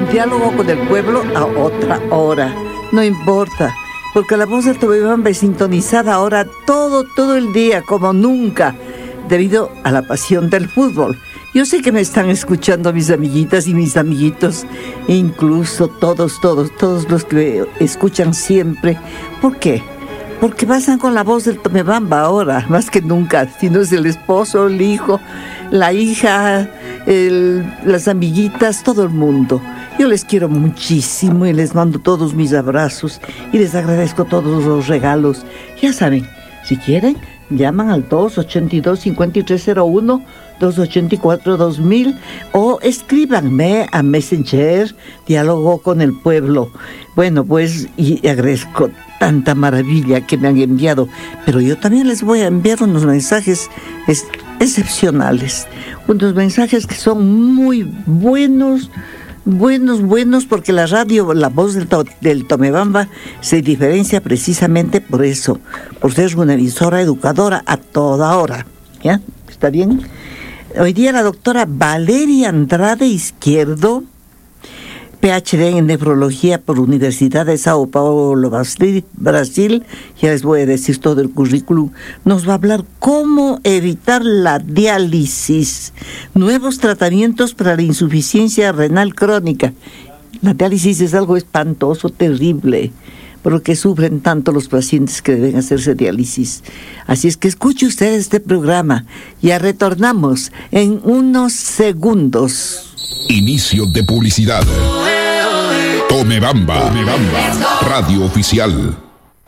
diálogo con el pueblo a otra hora. No importa, porque la voz del Tomebamba es sintonizada ahora todo el día, como nunca, debido a la pasión del fútbol. Yo sé que me están escuchando mis amiguitas y mis amiguitos, e incluso todos los que escuchan siempre. ¿Por qué? Porque pasan con la voz del Tomebamba ahora, más que nunca, si no es el esposo, el hijo, la hija, las amiguitas, todo el mundo. Yo les quiero muchísimo y les mando todos mis abrazos y les agradezco todos los regalos. Ya saben, si quieren, llaman al 282-5301, 284-2000 o escríbanme a Messenger, Diálogo con el Pueblo. Bueno, pues, y agradezco tanta maravilla que me han enviado, pero yo también les voy a enviar unos mensajes excepcionales, unos mensajes que son muy buenos, porque la radio, la voz del Tomebamba se diferencia precisamente por eso, por ser una emisora educadora a toda hora. ¿Ya? ¿Está bien? Hoy día la doctora Valeria Andrade Izquierdo, PhD en nefrología por Universidad de Sao Paulo, Brasil, ya les voy a decir todo el currículum, nos va a hablar cómo evitar la diálisis, nuevos tratamientos para la insuficiencia renal crónica. La diálisis es algo espantoso, terrible, por lo que sufren tanto los pacientes que deben hacerse diálisis. Así es que escuche usted este programa. Ya retornamos en unos segundos. Inicio de publicidad. Tomebamba, Radio Oficial.